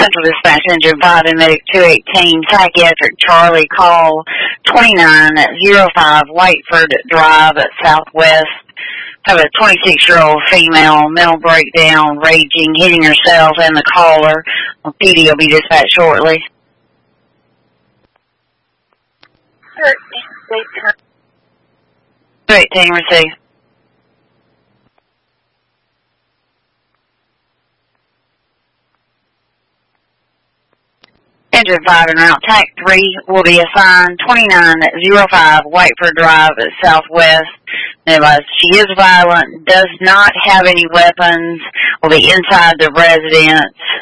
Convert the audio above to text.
Central Dispatch Engine 5 and Medic 218, Psychiatric Charlie, call 2905 Whiteford Drive at Southwest. Have a 26-year-old female, mental breakdown, raging, hitting herself and the caller. PD will be dispatched shortly. 218 received. Engine 5 and route. TAC 3 will be assigned 2905 Whiteford Drive at Southwest. She is violent, does not have any weapons, will be inside the residence.